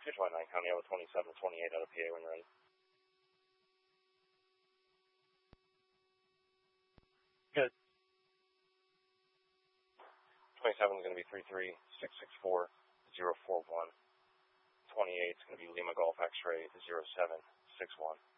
229 County, over 27, 28 out of PA when you're ready. Good. 27 is going to be 33664-041. 28 is going to be Lima Golf X-Ray 0761.